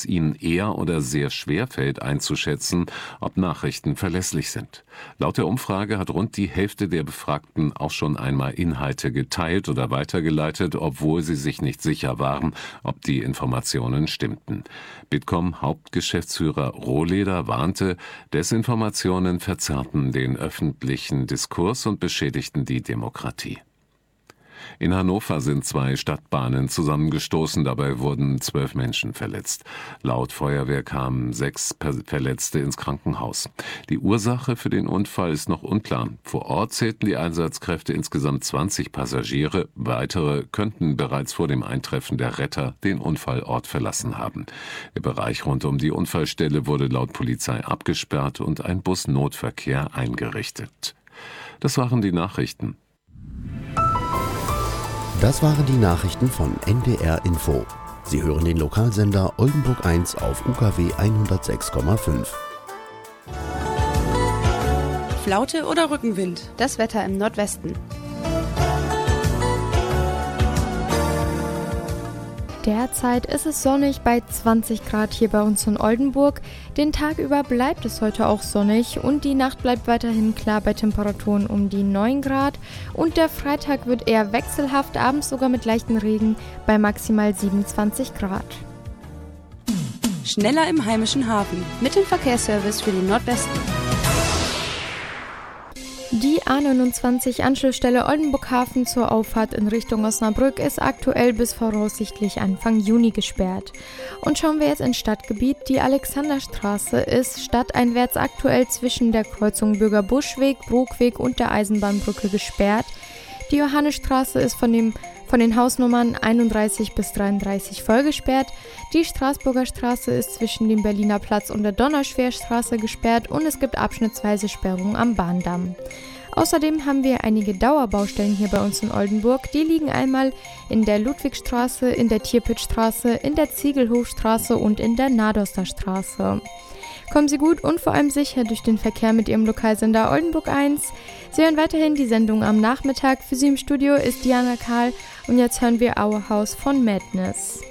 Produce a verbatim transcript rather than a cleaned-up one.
ihnen eher oder sehr schwer fällt einzuschätzen, ob Nachrichten verlässlich sind. Laut der Umfrage hat rund die Hälfte der Befragten auch schon einmal Inhalte geteilt oder weitergeleitet, obwohl sie sich nicht sicher waren, ob die Informationen stimmten. Bitkom-Hauptgeschäftsführer Rohleder warnte, Desinformationen verzerrten den öffentlichen Diskurs und beschädigten die Demokratie. In Hannover sind zwei Stadtbahnen zusammengestoßen, dabei wurden zwölf Menschen verletzt. Laut Feuerwehr kamen sechs Verletzte ins Krankenhaus. Die Ursache für den Unfall ist noch unklar. Vor Ort zählten die Einsatzkräfte insgesamt zwanzig Passagiere. Weitere könnten bereits vor dem Eintreffen der Retter den Unfallort verlassen haben. Der Bereich rund um die Unfallstelle wurde laut Polizei abgesperrt und ein Busnotverkehr eingerichtet. Das waren die Nachrichten. Das waren die Nachrichten von N D R Info. Sie hören den Lokalsender Oldenburg eins auf U K W hundertsechs Komma fünf. Flaute oder Rückenwind? Das Wetter im Nordwesten. Derzeit ist es sonnig bei zwanzig Grad hier bei uns in Oldenburg. Den Tag über bleibt es heute auch sonnig und die Nacht bleibt weiterhin klar bei Temperaturen um die neun Grad. Und der Freitag wird eher wechselhaft, abends sogar mit leichten Regen bei maximal siebenundzwanzig Grad. Schneller im heimischen Hafen. Mit dem Verkehrsservice für den Nordwesten. Die A neunundzwanzig Anschlussstelle Oldenburg-Hafen zur Auffahrt in Richtung Osnabrück ist aktuell bis voraussichtlich Anfang Juni gesperrt. Und schauen wir jetzt ins Stadtgebiet. Die Alexanderstraße ist stadteinwärts aktuell zwischen der Kreuzung Bürgerbuschweg, Brugweg und der Eisenbahnbrücke gesperrt. Die Johannesstraße ist von, dem, von den Hausnummern einunddreißig bis dreiunddreißig vollgesperrt. Die Straßburger Straße ist zwischen dem Berliner Platz und der Donauschwerstraße gesperrt und es gibt abschnittsweise Sperrungen am Bahndamm. Außerdem haben wir einige Dauerbaustellen hier bei uns in Oldenburg. Die liegen einmal in der Ludwigstraße, in der Tierpitzstraße, in der Ziegelhofstraße und in der Nadosterstraße. Kommen Sie gut und vor allem sicher durch den Verkehr mit Ihrem Lokalsender Oldenburg eins. Sie hören weiterhin die Sendung am Nachmittag. Für Sie im Studio ist Diana Karl und jetzt hören wir Our House von Madness.